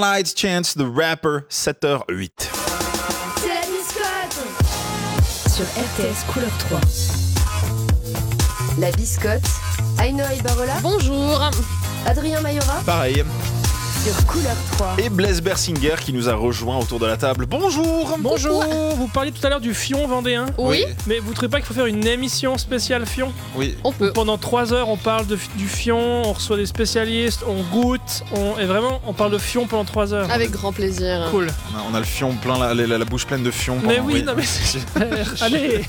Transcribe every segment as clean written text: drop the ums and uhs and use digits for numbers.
Light Chance, The Rapper, 7h08. C'est la biscotte sur RTS Couleur 3. La biscotte, Aïnoa Ibarola. Bonjour. Adrien Mayora. Pareil. Sur Couleur 3. Et Blaise Bersinger qui nous a rejoint autour de la table. Bonjour. Bonjour. Vous parliez tout à l'heure du fion vendéen. Oui. Mais vous trouvez pas qu'il faut faire une émission spéciale fion? Oui. On peut. Pendant 3 heures, on parle du fion, on reçoit des spécialistes, on goûte, et vraiment, on parle de fion pendant 3 heures. Avec grand plaisir. Cool. On a le fion plein, la bouche pleine de fion. Mais pendant- oui, non mais c'est super. Allez.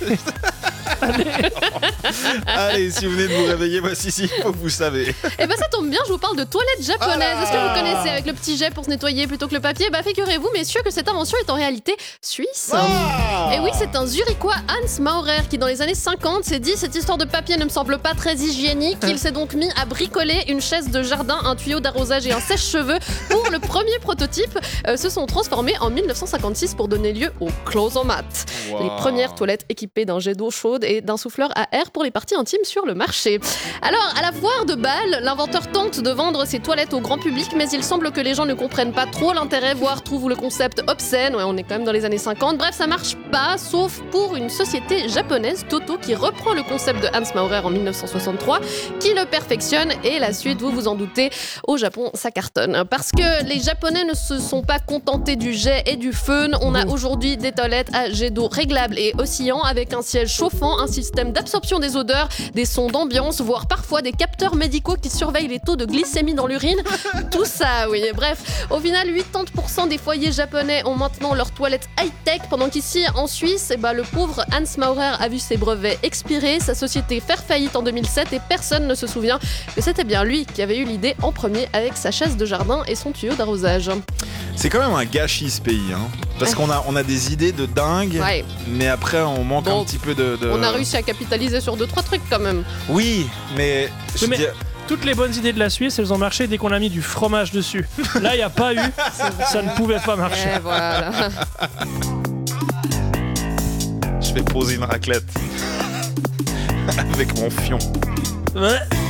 Allez, si vous venez de vous réveiller, voici s'il faut que vous savez. Et bah ça tombe bien, je vous parle de toilettes japonaises. Est-ce que vous connaissez avec le petit jet pour se nettoyer plutôt que le papier? Bah figurez-vous, messieurs, que cette invention est en réalité suisse. Et oui, c'est un Zurichois, Hans Maurer, qui dans les années 50 s'est dit: cette histoire de papier ne me semble pas très hygiénique. Il s'est donc mis à bricoler une chaise de jardin, un tuyau d'arrosage et un sèche-cheveux pour le premier prototype. Se sont transformés en 1956 pour donner lieu au Closomat. Les premières toilettes équipées d'un jet d'eau chaude et d'un souffleur à air pour les parties intimes sur le marché. Alors, à la foire de Bâle, l'inventeur tente de vendre ses toilettes au grand public, mais il semble que les gens ne comprennent pas trop l'intérêt, voire trouvent le concept obscène. Ouais, on est quand même dans les années 50. Bref, ça marche pas, sauf pour une société japonaise, Toto, qui reprend le concept de Hans Maurer en 1963, qui le perfectionne, et la suite, vous vous en doutez, au Japon, ça cartonne. Parce que les Japonais ne se sont pas contentés du jet et du fun. On a aujourd'hui des toilettes à jet d'eau réglable et oscillant, avec un siège chauffant, un système d'absorption des odeurs, des sons d'ambiance, voire parfois des capteurs médicaux qui surveillent les taux de glycémie dans l'urine. Tout ça, oui. Bref, au final, 80% des foyers japonais ont maintenant leurs toilettes high-tech, pendant qu'ici, en Suisse, le pauvre Hans Maurer a vu ses brevets expirer, sa société faire faillite en 2007, et personne ne se souvient que c'était bien lui qui avait eu l'idée en premier avec sa chaise de jardin et son tuyau d'arrosage. C'est quand même un gâchis ce pays, hein. Parce qu'on a des idées de dingue, Ouais. mais après on manque Bon, un petit peu de... On a réussi à capitaliser sur 2-3 trucs quand même. Oui, mais... je Mais- dis- Toutes les bonnes idées de la Suisse, elles ont marché dès qu'on a mis du fromage dessus. Là, il n'y a pas eu. Ça ne pouvait pas marcher. Et voilà. Je vais poser une raclette avec mon fion. Ouais.